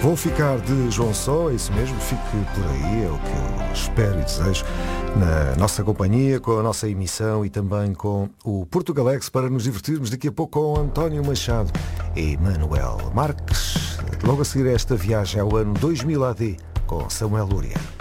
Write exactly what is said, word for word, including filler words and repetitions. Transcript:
Vou ficar de João Só, é isso mesmo, fique por aí, é o que eu espero e desejo, na nossa companhia, com a nossa emissão e também com o Portugalex, para nos divertirmos daqui a pouco com António Machado e Manuel Marques. Logo a seguir a esta viagem ao ano dois mil A D com Samuel Lúria.